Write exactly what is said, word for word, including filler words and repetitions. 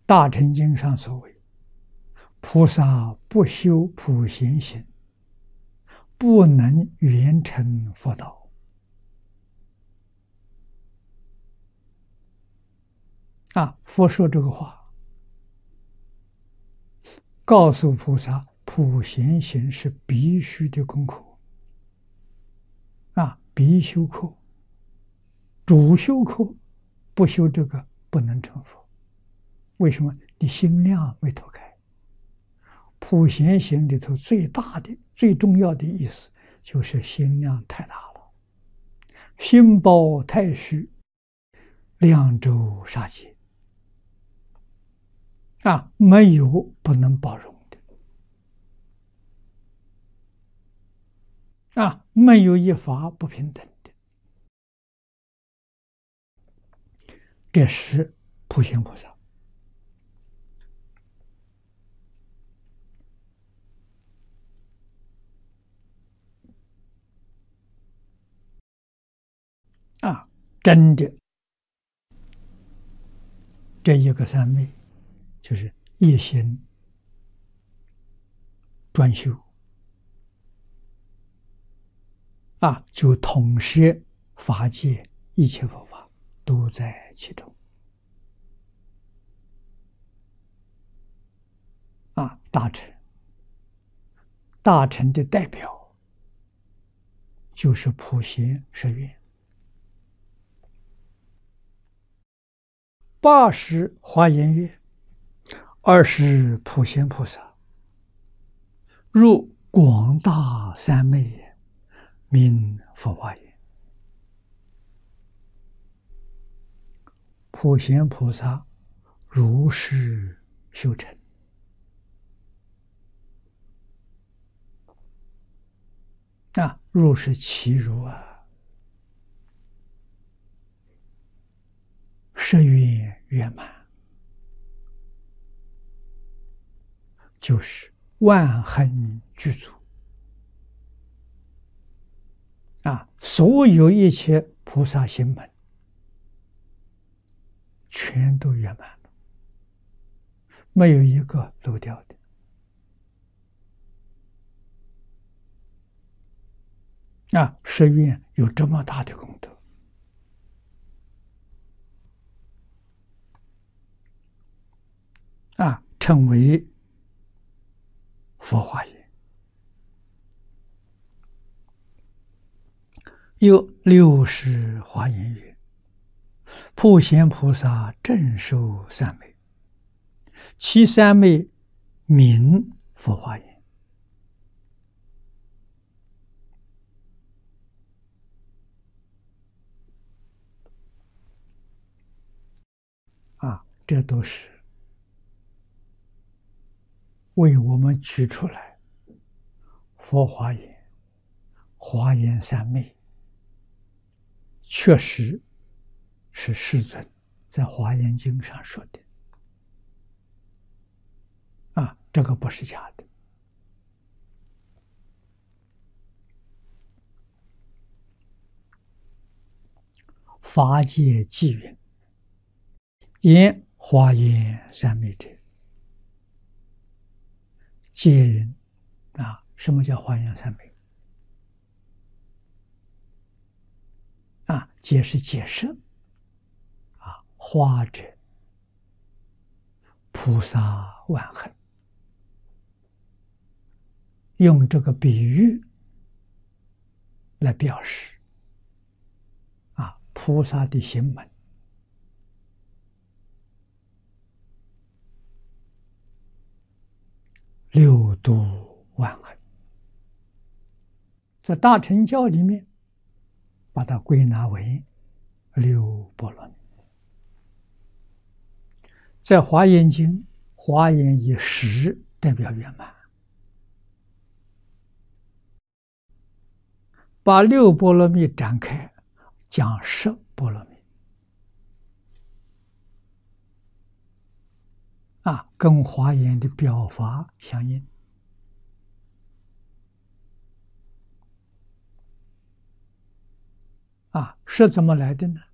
大乘经上所谓，菩萨不修普贤行，不能圆成佛道。啊，佛说这个话，告诉菩萨，普贤行是必须的功课，啊，必修课，主修课，不修这个不能成佛。为什么？你心量没脱开。普贤行里头最大的、最重要的意思，就是心量太大了，心包太虚，量周杀劫。啊，没有不能包容的，啊，没有一法不平等的，这是普贤菩萨。啊，真的，这一个三昧，就是一心专修，啊，就统摄法界一切佛法，都在其中。啊，大乘，大乘的代表就是普贤十愿。八十华严愿，二十普贤菩萨，入广大三昧，名佛华严。普贤菩萨如是修成。啊，入是其如啊，十愿圆满，就是万恒具足。啊，所有一切菩萨行门，全都圆满了，没有一个漏掉的。啊，十愿有这么大的功德，啊，称为佛华严。有六十华严愿，普贤菩萨正受三昧，其三昧名佛华严。啊，这都是为我们举出来佛华严、华严三昧，确实是世尊在《华严经》上说的。啊，这个不是假的。法界记云：言华严三昧者，皆云。啊，什么叫华严三昧？啊，皆是解释。啊，华者菩萨万恒，用这个比喻来表示啊，菩萨的行门六度万恒。在大乘教里面，把它归纳为六波罗蜜。在华严经，华严以十代表圆满，把六波罗蜜展开，讲十波罗蜜。啊，跟华严的表法相应。啊，是怎么来的呢？